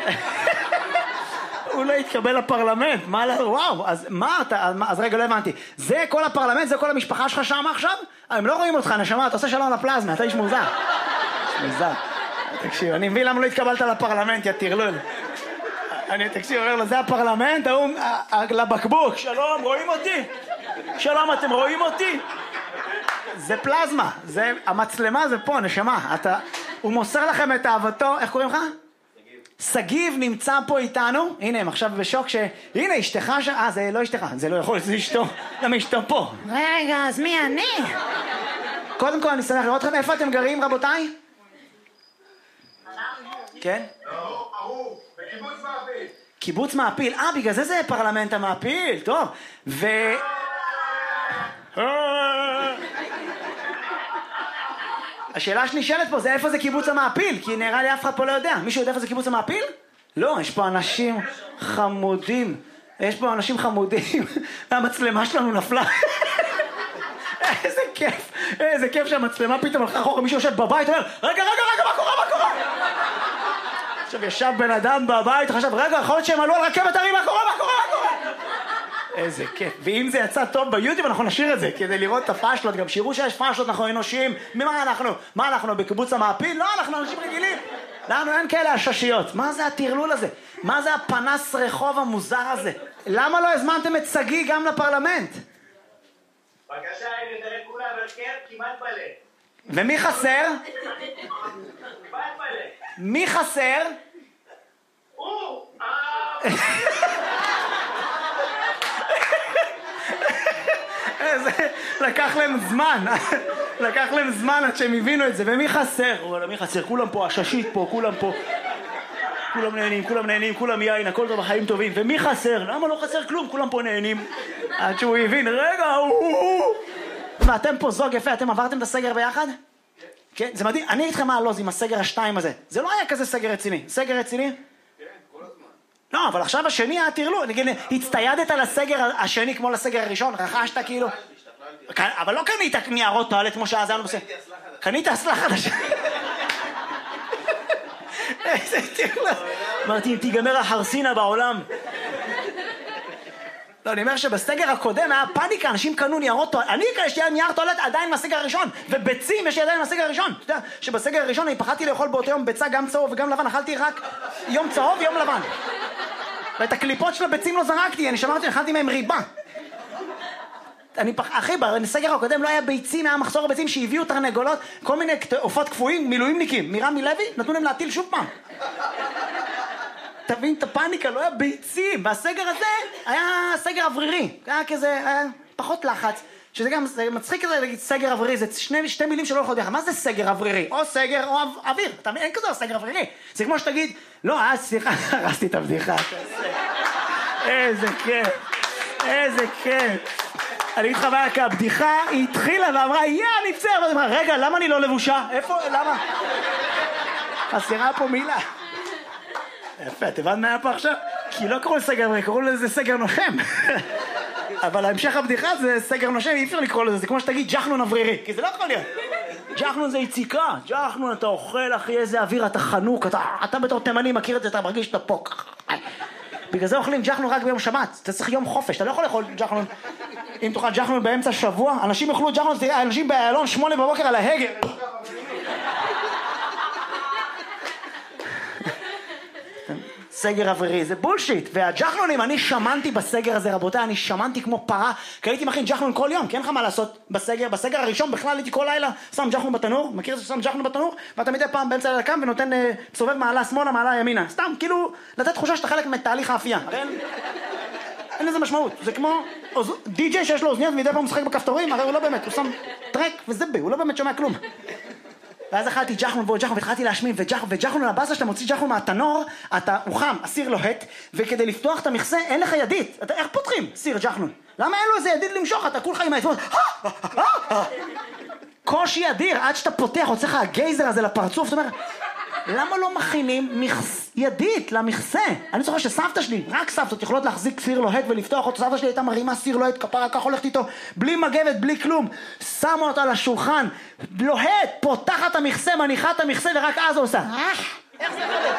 הוא לא יתקבל לפרלמנט, וואו, אז מה אתה, אז רגע, לא הבנתי, זה כל הפרלמנט, זה כל המשפחה שלך שם עכשיו? הם לא רואים אותך, נשמה, אתה עושה שלום לפלזמה, אתה איש מוזר. מוזר. תקשיב, אני מבין למה לא התקבלת לפרלמנט, יא תרלול. תקשיב, אומר לו, זה הפרלמנט, לבקבוק, שלום, רואים אותי? שלום, אתם רואים אותי? זה פלזמה, המצלמה זה פה, נשמה, הוא מוסר לכם את אהבתו, איך קוראים לך? סגיב נמצא פה איתנו, הנה הם עכשיו בשוק הנה אשתך זה לא אשתך, זה לא יכול, זה אשתו, למה אשתו פה? רגע, אז מי אני? קודם כל אני שמח לראות אתכם, איפה אתם גרים רבותיי? כן? בקיבוץ מעפיל. קיבוץ מעפיל, בגלל זה פרלמנט המעפיל, טוב, השאלה שנשאלת פה זה איפה זה קיבוץ המעפיל, כי נראה לי אף אחד פה לא יודע. מישהו יודע איפה זה קיבוץ המעפיל? לא, יש פה אנשים חמודים. יש פה אנשים חמודים. והמצלמה שלנו נפלה. איזה כיף. איזה כיף שהמצלמה פתאום הלכה אחורה. מישהו יושב בבית ואומר, רגע, מה קורה? עכשיו ישב בן אדם בבית, חשב, רגע, יכול להיות שהם עלו על רכבת הרים, מה קורה? איזה כיף. ואם זה יצא טוב ביוטיוב, אנחנו נשאיר את זה, כדי לראות את הפאשלות, גם שיראו שיש פאשלות, אנחנו אנושיים. מה אנחנו בקיבוץ המעפיל? לא, אנחנו אנשים רגילים. לנו אין כאלה הששיות. מה זה התרלול הזה? מה זה הפנס רחוב המוזר הזה? למה לא הזמנתם את סגי גם לפרלמנט? בבקשה, הנה, תראה כולה, אבל כן, כמעט מלא. ומי חסר? כמעט מלא. מי חסר? לקח להם זמן עד שהם הבינו את זה. ומי חסר? מי חסר? כולם פה, הששית פה, כולם פה. כולם נהנים, כולם יין, הכל טוב, החיים טובים. ומי חסר? למה לא חסר כלום? כולם פה נהנים. עד שהוא הבין, רגע, ואתם פה זוג יפה, אתם עברתם את הסגר ביחד? כן, זה מדהים. אני איתכם מה הלוז עם הסגר השתיים הזה. זה לא היה כזה סגר רציני. סגר רציני? כן, כל הזמן. לא, אבל עכשיו השני היה תרלו. נגיד, הצטיידת לסגר השני כמו לסגר הראשון, רכשת כאילו. אבל לא קנית ניירות טואלט כמו שאז היה לנו בסדר. קנית אסלה חדשה. איזה תרלו. אמרתי, אם תיגמר החרסינה בעולם. לא, אני אומר שבסגר הקודם היה פאניקה, אנשים קנו ניירות טואלט. אני יש לי נייר טואלט עדיין מהסגר הראשון, וביצים יש לי עדיין מהסגר הראשון. אתה יודע שבסגר הראשון אני פחדתי לאכול באותו יום ביצה גם צהוב וגם לבן, אכלתי רק יום צהוב ויום לבן. ואת הקליפות של הביצים לא זרקתי, אני שמרתי, אכלתי מהם ריבה. אחי, בסגר הקודם לא היה ביצים, היה מחסור הביצים שהביאו תרנגולות, כל מיני עופות קפואים, מילואימניקים, מרמי לוי, נתנו להם להטיל שוב פעם. תבין את הפאניקה, לא היה ביצים. והסגר הזה היה סגר אוורירי. היה כזה, היה פחות לחץ. שזה גם מצחיק כזה להגיד סגר אוורירי. זה שתי מילים שלא יכולות ביחד. מה זה סגר אוורירי? או סגר או אוויר. אין כזה סגר אוורירי. זה כמו שתגיד, לא, סליחה, הרסתי את הבדיחה. איזה כיף. איזה כיף. אני אגיד לך מה, הבדיחה היא התחילה ואמרה, אני פצר. ואני אמרה, רגע, למה אני לא לבושה? איפה? למה? חסרה פה מילה. יפה, את הבנת מה היה פה עכשיו? כי לא קראו לסגר אוורירי, קראו לזה סגר נושם. אבל המשך הבדיחה זה סגר נושם, אי אפשר לקרוא לזה, זה כמו שתגיד ג'חנון אוורירי, כי זה לא יכול להיות. ג'חנון זה יציקה, ג'חנון אתה אוכל אחי איזה אוויר, אתה חנוק, אתה בתור תימני מכיר את זה, אתה מרגיש שאתה פה. בגלל זה אוכלים ג'חנון רק ביום שבת, אתה צריך יום חופש, אתה לא יכול לאכול ג'חנון. אם תאכל ג'חנון באמצע שבוע, אנשים יאכלו ג'חנון, תראה, אנשים באיילון 8 בבוקר על ההגה. סגר אווירי, זה בולשיט. והג'חנונים, אני שמנתי בסגר הזה, רבותיי, אני שמנתי כמו פרה, כי הייתי מכין ג'חנון כל יום, כי אין לך מה לעשות בסגר הראשון, בכלל הייתי כל לילה שם ג'חנון בתנור, מכיר ששם ג'חנון בתנור, ואתה מדי פעם באמצע לילה קם ונותן, סובב מעלה שמאלה, מעלה ימינה, סתם, כאילו, לתת תחושה שאתה חלק מתהליך האפייה, הרי אין לזה משמעות, זה כמו די-ג'יי שיש לו אוזניות ומדי פעם משחק בכפתורים, הרי הוא לא באמת, הוא שם טרק וזבה, הוא לא באמת שומע כלום. ואז אכלתי ג'חנון ועוד ג'חנון והתחלתי להשמין וג'חנון על הבאסה שאתה מוציא ג'חנון מהתנור הוא חם, הסיר לוהט וכדי לפתוח את המכסה אין לך ידית איך פותחים סיר ג'חנון? למה אין לו איזה ידית למשוך? אתה כולך עם האצבעות קושי אדיר עד שאתה פותח הוצא לך הגייזר הזה לפרצוף זאת אומרת למה לא מכינים ידית למכסה? אני זוכר שסבתא שלי, רק סבתות יכולות להחזיק סיר לוהט ולפתוח אותו סבתא שלי הייתה מרימה סיר לוהט כפרה כך הולכת איתו בלי מגבת, בלי כלום שמה אותה על השולחן לוהט, פותחת המכסה, מניחה את המכסה ורק אז עושה איך זה עובד?